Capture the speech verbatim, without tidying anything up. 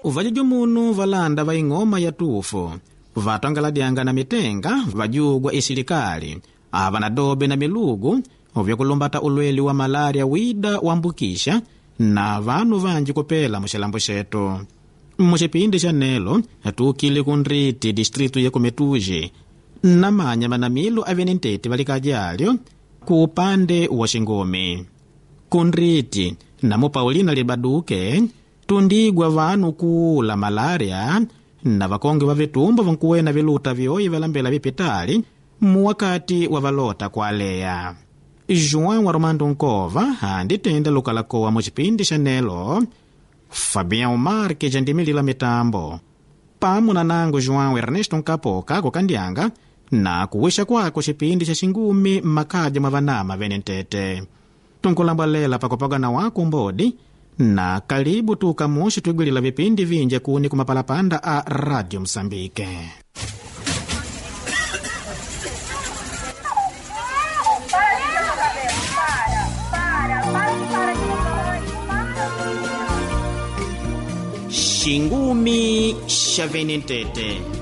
Vajijo munu valanda va ing'oma ya tufu, vatangaladianga na mitenga, vajugwa isilikali, ava na dobe na milugu, vyakulumbata ulweli wa malaria wida wambukisha, na vanu vanji kupela mushilambo shetu. Mushipindi cha nelo, tukile kunriti distritu ya Kumetuji, na manya manamilu aveninteti valikajalyo, ku upande wa Shingumi. Kunriti, namu Paulina Libaduke, tundigwa vanu kuula malaria, na vakonge wa vitumbo vankuwena viluta vyoyi valambela vipitali, muwakati wa valota kwa alea. João Armando Nkova, handi tende lukalakowa muchipindi cha nelo, Fabião Marque jandimilila mitambo. Pamu na nangu João Ernesto Nkapoka kukandianga, na kuwisha kwako chipindi cha Shingumi makaja mavanama venentete. Tunkulambalela pakopagana wako mbodi, na karibu tukamushi twigwilila vipindi vinje kuni kumapalapanda a Radio Msambike. Shingumi Shavenentete.